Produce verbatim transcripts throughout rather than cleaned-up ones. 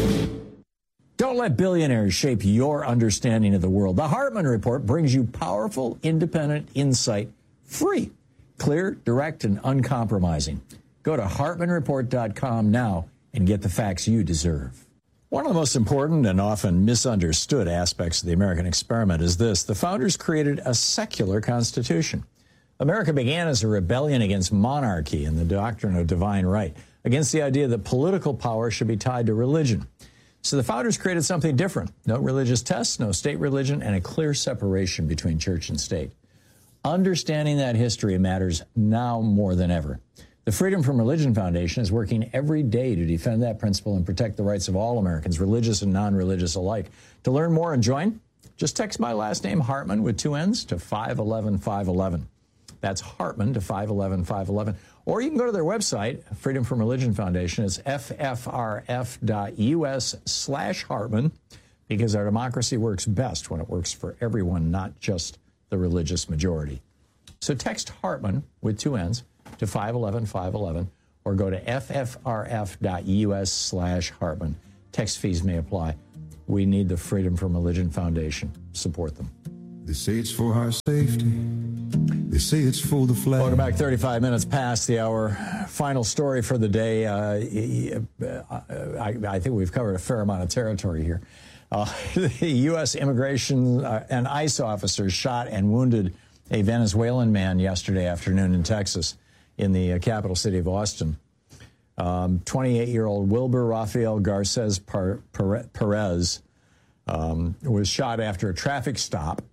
Don't let billionaires shape your understanding of the world. The Hartman Report brings you powerful, independent insight, free, clear, direct, and uncompromising. Go to hartman report dot com now and get the facts you deserve. One of the most important and often misunderstood aspects of the American experiment is this. The founders created a secular constitution. America began as a rebellion against monarchy and the doctrine of divine right, against the idea that political power should be tied to religion. So the founders created something different. No religious tests, no state religion, and a clear separation between church and state. Understanding that history matters now more than ever. The Freedom from Religion Foundation is working every day to defend that principle and protect the rights of all Americans, religious and non-religious alike. To learn more and join, just text my last name, Hartman, with two N's, to five one one five one one. That's Hartman to five one one five one one. Or you can go to their website, Freedom from Religion Foundation. It's f f r f dot u s slash Hartman, because our democracy works best when it works for everyone, not just the religious majority. So text Hartman with two N's to five one one five one one, or go to f f r f dot u s slash Hartman. Text fees may apply. We need the Freedom from Religion Foundation. Support them. They say it's for our safety. They say it's for the flag. Welcome back. thirty-five minutes past the hour. Final story for the day. Uh, I, I think we've covered a fair amount of territory here. Uh, the U S immigration uh, and ICE officers shot and wounded a Venezuelan man yesterday afternoon in Texas, in the uh, capital city of Austin. Um, twenty-eight-year-old Wilber Rafael Garces Perez um, was shot after a traffic stop.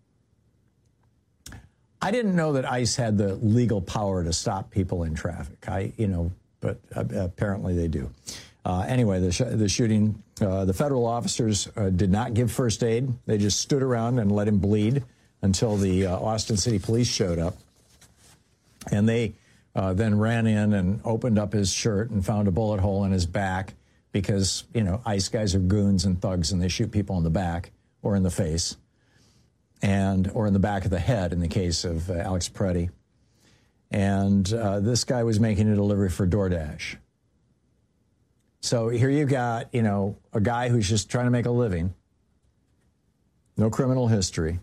I didn't know that ICE had the legal power to stop people in traffic. I, you know, but uh, apparently they do. Uh, anyway, the, sh the shooting, uh, the federal officers uh, did not give first aid. They just stood around and let him bleed until the uh, Austin City Police showed up. And they uh, then ran in and opened up his shirt and found a bullet hole in his back because, you know, ICE guys are goons and thugs and they shoot people in the back or in the face. And or in the back of the head in the case of uh, Alex Preddy. And uh, this guy was making a delivery for DoorDash. So here you got, you know, a guy who's just trying to make a living, no criminal history,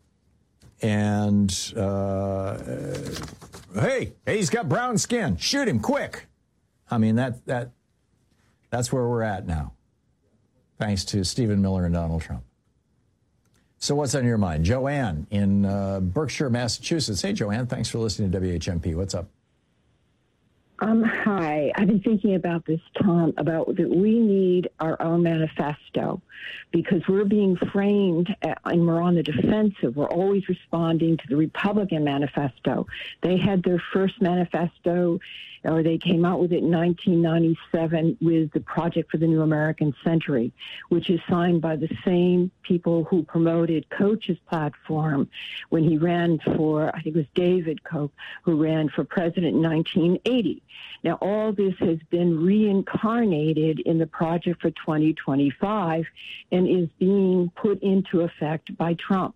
and uh, hey, hey, he's got brown skin. Shoot him quick. I mean, that that that's where we're at now, thanks to Stephen Miller and Donald Trump. So what's on your mind? Joanne in uh, Berkshire, Massachusetts. Hey, Joanne, thanks for listening to W H M P. What's up? Um, hi. I've been thinking about this, Tom, about that we need our own manifesto because we're being framed at, and we're on the defensive. We're always responding to the Republican manifesto. They had their first manifesto, or they came out with it in nineteen ninety-seven with the Project for the New American Century, which is signed by the same people who promoted Koch's platform when he ran for, I think it was David Koch, who ran for president in nineteen eighty. Now, all this has been reincarnated in the Project for twenty twenty-five and is being put into effect by Trump.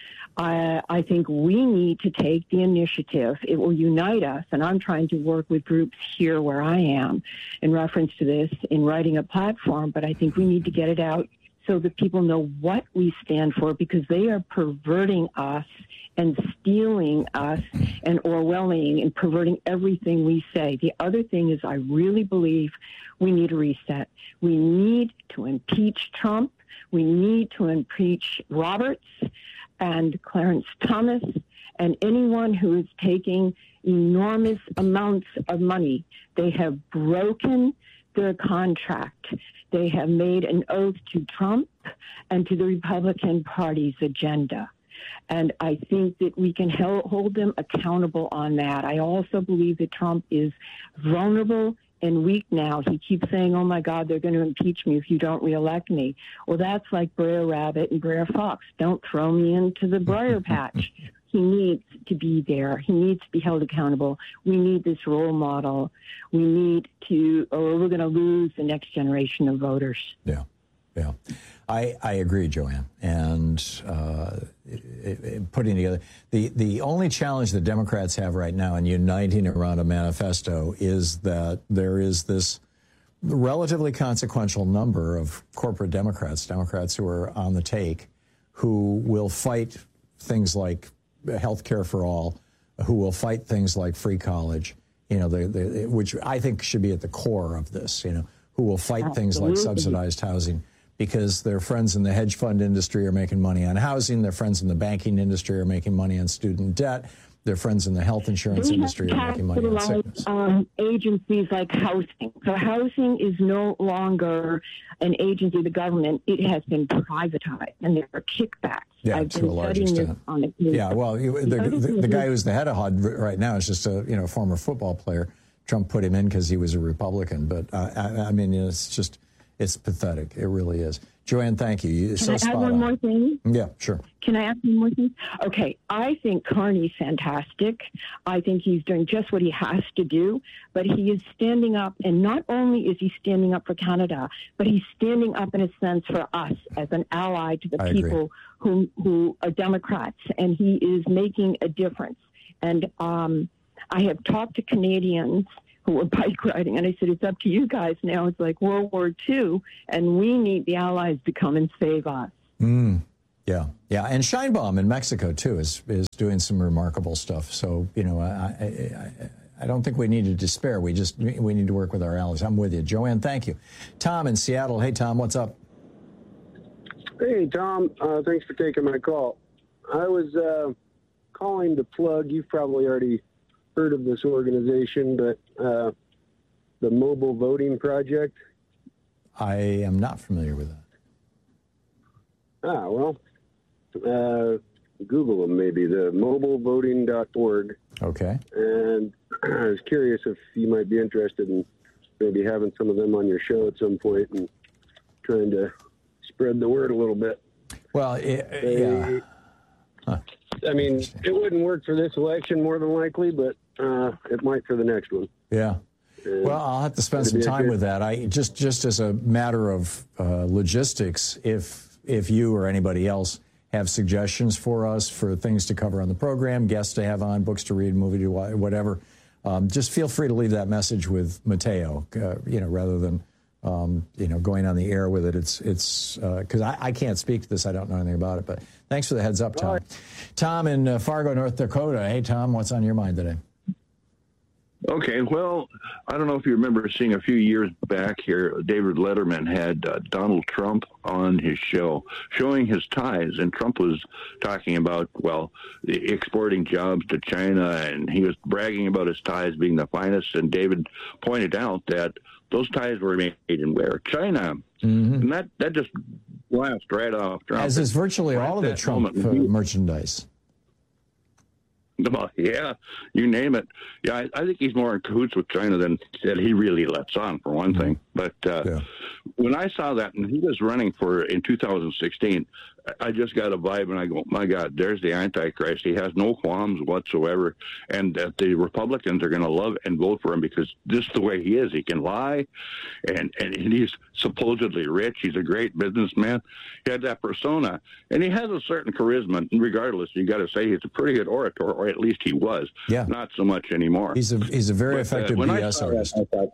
I, I think we need to take the initiative. It will unite us, and I'm trying to work with groups here where I am in reference to this in writing a platform, but I think we need to get it out so that people know what we stand for, because they are perverting us and stealing us and Orwelling and perverting everything we say. The other thing is I really believe we need a reset. We need to impeach Trump. We need to impeach Roberts and Clarence Thomas and anyone who is taking enormous amounts of money. They have broken their contract. They have made an oath to Trump and to the Republican Party's agenda. And I think that we can hold them accountable on that. I also believe that Trump is vulnerable and weak now. He keeps saying, oh, my God, they're going to impeach me if you don't reelect me. Well, that's like Brer Rabbit and Brer Fox. Don't throw me into the briar patch. He needs to be there. He needs to be held accountable. We need this role model. We need to, or we're going to lose the next generation of voters. Yeah, yeah. I, I agree, Joanne. And uh, it, it, putting together, the, the only challenge the Democrats have right now in uniting around a manifesto is that there is this relatively consequential number of corporate Democrats, Democrats who are on the take, who will fight things like health care for all, who will fight things like free college, you know, the, the, which I think should be at the core of this, you know, who will fight Absolutely. things like subsidized housing, because their friends in the hedge fund industry are making money on housing, their friends in the banking industry are making money on student debt, their friends in the health insurance they industry are making money on sickness. Um, agencies like housing. So housing is no longer an agency of the government. It has been privatized, and there are kickbacks. Yeah, I've to been a large studying extent. This on the yeah, well, you, the, the, the guy who's the head of H U D right now is just a you know former football player. Trump put him in because he was a Republican, but uh, I, I mean, it's just it's pathetic. It really is. Joanne, thank you. you Can so I spot add one on. more thing? Yeah, sure. Can I add one more thing? Okay, I think Carney's fantastic. I think he's doing just what he has to do, but he is standing up, and not only is he standing up for Canada, but he's standing up in a sense for us as an ally to the I people who who are Democrats, and he is making a difference. And um, I have talked to Canadians who were bike riding, and I said, it's up to you guys now. It's like World War Two, and we need the allies to come and save us. Mm, yeah, yeah. And Sheinbaum in Mexico, too, is is doing some remarkable stuff. So, you know, I, I, I, I don't think we need to despair. We just we need to work with our allies. I'm with you. Joanne, thank you. Tom in Seattle. Hey, Tom, what's up? Hey, Tom. Uh, thanks for taking my call. I was uh, calling to plug. You've probably already heard of this organization, but uh, the Mobile Voting Project. I am not familiar with that. Ah, well, uh, Google them maybe, the mobile voting dot org. Okay. And I was curious if you might be interested in maybe having some of them on your show at some point and trying to spread the word a little bit. Well, it, they, yeah. Huh. I mean, it wouldn't work for this election more than likely, but uh, it might for the next one. Yeah. And well, I'll have to spend some time with that. I just just as a matter of uh, logistics, if if you or anybody else have suggestions for us for things to cover on the program, guests to have on, books to read, movie to watch, whatever, um, just feel free to leave that message with Mateo. Uh, you know, rather than um, you know going on the air with it. It's it's because uh, I, I can't speak to this. I don't know anything about it. But thanks for the heads up, Tom. Right. Tom in uh, Fargo, North Dakota. Hey, Tom, what's on your mind today? Okay, well, I don't know if you remember seeing a few years back here, David Letterman had uh, Donald Trump on his show showing his ties, and Trump was talking about, well, the exporting jobs to China, and he was bragging about his ties being the finest, and David pointed out that those ties were made in where? China. Mm-hmm. And that, that just laughed right off Trump. As is virtually right all of the Trump uh, merchandise. Well, yeah, you name it. Yeah, I, I think he's more in cahoots with China than that he really lets on, for one thing. But uh, yeah. when I saw that, and he was running for in two thousand sixteen, I just got a vibe, and I go, my God, there's the Antichrist. He has no qualms whatsoever, and that the Republicans are going to love and vote for him because this is the way he is. He can lie, and, and he's supposedly rich. He's a great businessman. He had that persona, and he has a certain charisma. Regardless, you got to say he's a pretty good orator, or at least he was. Yeah. Not so much anymore. He's a he's a very but, effective uh, B S artist. That, I thought,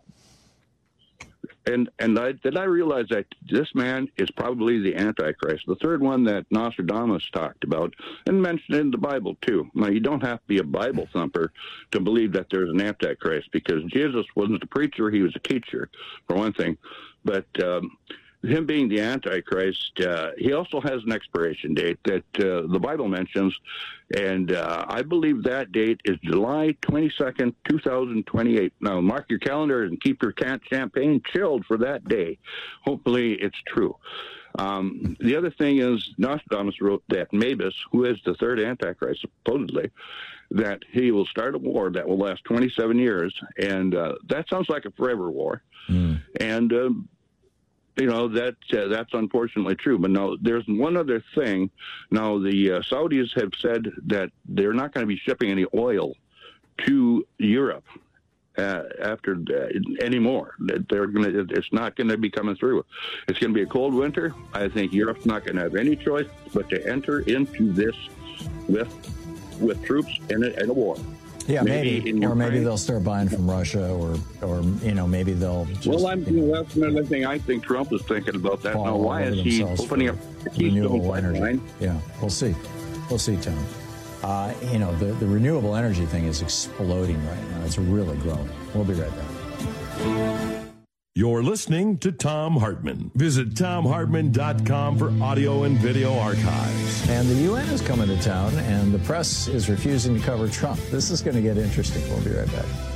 And and I, then I realized that this man is probably the Antichrist, the third one that Nostradamus talked about and mentioned in the Bible, too. Now, you don't have to be a Bible thumper to believe that there's an Antichrist because Jesus wasn't a preacher, he was a teacher, for one thing. But um, him being the Antichrist, uh, he also has an expiration date that uh, the Bible mentions, and uh, I believe that date is July twenty-second, two thousand twenty-eight. Now, mark your calendar and keep your can- champagne chilled for that day. Hopefully, it's true. Um, the other thing is, Nostradamus wrote that Mabus, who is the third Antichrist, supposedly, that he will start a war that will last twenty-seven years, and uh, that sounds like a forever war. Mm. And... Um, You know, that uh, that's unfortunately true. But now there's one other thing. Now, the uh, Saudis have said that they're not going to be shipping any oil to Europe uh, after uh, anymore. That they're going to. It's not going to be coming through. It's going to be a cold winter. I think Europe's not going to have any choice but to enter into this with with troops in a, in a war. Yeah, maybe, maybe in or maybe Ukraine. they'll start buying from Russia, or, or you know, maybe they'll just. Well, I'm, you know, that's another thing I think Trump is thinking about that. fall Now, why over is he themselves opening for up the Keystone renewable energy? pipeline? Yeah, we'll see. We'll see, Tom. Uh, you know, the, the renewable energy thing is exploding right now. It's really growing. We'll be right back. You're listening to Thom Hartmann. Visit Thom Hartmann dot com for audio and video archives. And the U N is coming to town, and the press is refusing to cover Trump. This is going to get interesting. We'll be right back.